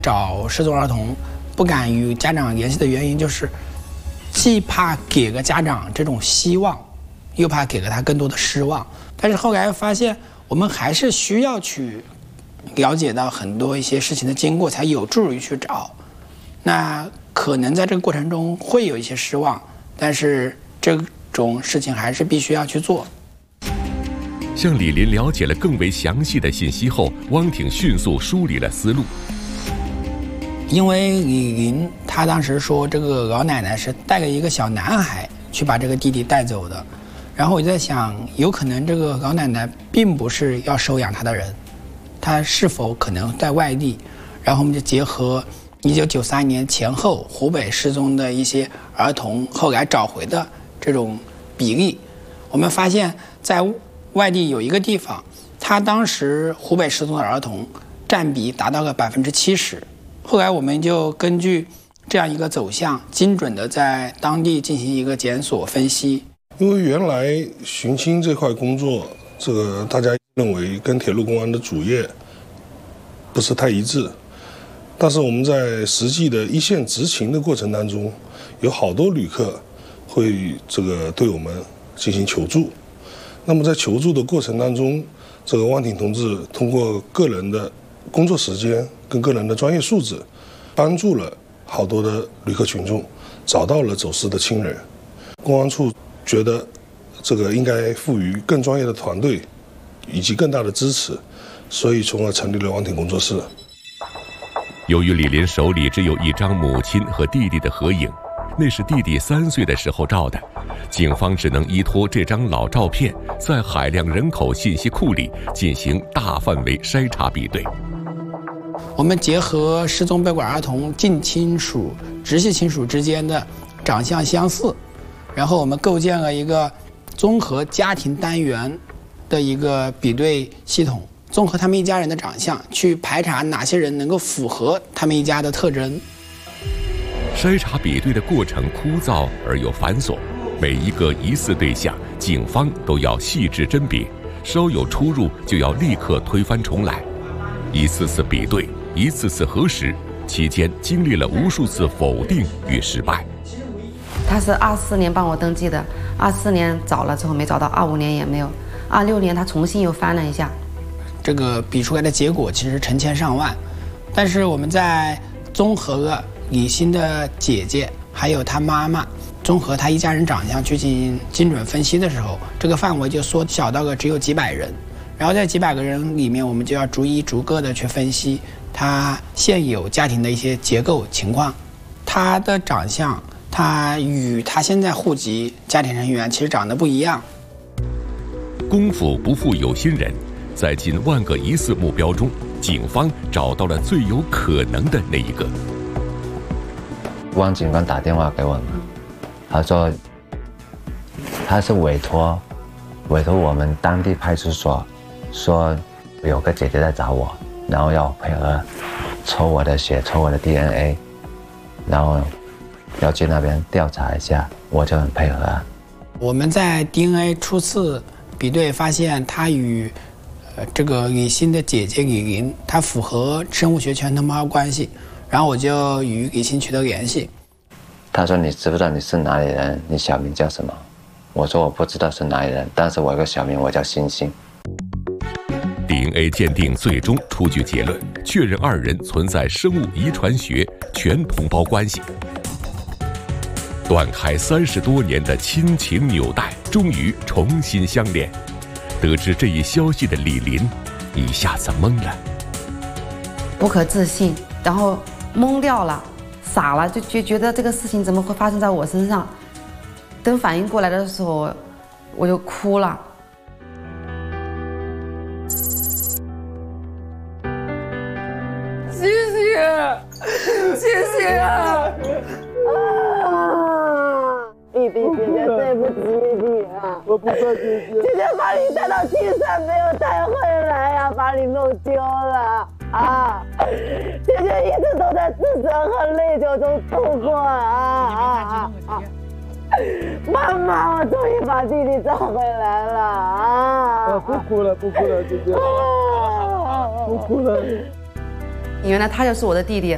找失踪儿童不敢与家长联系的原因，就是既怕给个家长这种希望，又怕给了他更多的失望。但是后来发现，我们还是需要去了解到很多一些事情的经过，才有助于去找。那可能在这个过程中会有一些失望，但是这种事情还是必须要去做。 向李林了解了更为详细的信息后，汪挺迅速梳理了思路。 因为李林他当时说，这个老奶奶是带了一个小男孩去把这个弟弟带走的，然后我就在想，有可能这个老奶奶并不是要收养他的人，他是否可能在外地？然后我们就结合1993年前后湖北失踪的一些儿童后来找回的这种比例，我们发现在外地有一个地方，他当时湖北失踪的儿童占比达到了70%。后来我们就根据这样一个走向，精准的在当地进行一个检索分析。 因为原来寻亲这块工作，这个大家认为跟铁路公安的主业不是太一致，但是我们在实际的一线执勤的过程当中，有好多旅客会对我们进行求助。那么在求助的过程当中，汪挺同志通过个人的工作时间跟个人的专业素质，帮助了好多的旅客群众找到了走失的亲人。公安处觉得应该赋予更专业的团队以及更大的支持，所以从而成立了汪挺工作室。 由于李林手里只有一张母亲和弟弟的合影，那是弟弟3岁的时候照的，警方只能依托这张老照片，在海量人口信息库里进行大范围筛查比对。 我们结合失踪被拐儿童近亲属、直系亲属之间的长相相似，然后我们构建了一个综合家庭单元的一个比对系统，综合他们一家人的长相，去排查哪些人能够符合他们一家的特征。 筛查比对的过程枯燥而又繁琐，每一个疑似对象，警方都要细致甄别，稍有出入就要立刻推翻重来，一次次比对，一次次核实，期间经历了无数次否定与失败。 他是24年帮我登记的，24年找了之后没找到，25年也没有，26年他重新又翻了一下， 这个比出来的结果其实成千上万，但是我们在综合了李欣的姐姐还有她妈妈，综合她一家人长相去进行精准分析的时候，这个范围就缩小到了只有几百人。然后在几百个人里面，我们就要逐一逐个的去分析他现有家庭的一些结构情况，他的长相，他与他现在户籍家庭成员其实长得不一样。 功夫不负有心人，在近万个疑似目标中，警方找到了最有可能的那一个。 汪警官打电话给我们，他说他是委托我们当地派出所，说有个姐姐在找我，然后要配合抽我的血，抽我的 DNA， 然后要去那边调查一下，我就很配合。 我们在 DNA 初次比对发现，他与这个李欣的姐姐李林，她符合生物学全头猫关系。然后我就与李欣取得联系。 他说：“你知不知道你是哪里人？你小名叫什么？”我说：“我不知道是哪里人，但是我有个小名，我叫星星。” DNA 鉴定最终出具结论，确认2人存在生物遗传学全同胞关系。断开30多年的亲情纽带，终于重新相连。得知这一消息的李林一下子懵了， 不可置信，然后懵掉了，傻了，就觉得这个事情怎么会发生在我身上？等反应过来的时候，我就哭了。 谢谢，谢谢啊！ 弟弟，姐姐对不起你啊！ 我不怪姐姐， 姐姐把你带到金山没有带回来呀，把你弄丢了啊！姐姐一直都在自责和内疚中度过啊！妈妈，我终于把弟弟找回来了啊！ 不哭了，不哭了，姐姐，不哭了。 原来他就是我的弟弟，